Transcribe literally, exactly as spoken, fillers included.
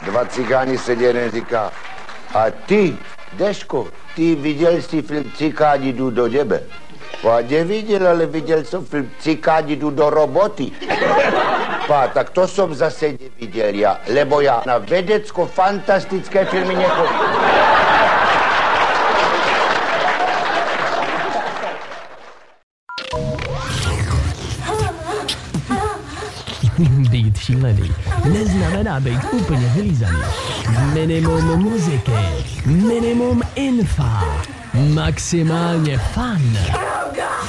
dva cikáni sedí, jeden říká, a ty, Deško, ty viděl jsi film Cikáni jdu do nebe? Pa neviděl, ale viděl jsem film Cikáni jdu do roboty. Pa, tak to jsem zase neviděl já, lebo já na vedecko-fantastické filmy nechodím. Být šílený neznamená být úplně vylízaný. Minimum muziky, minimum infa, maximálně fun.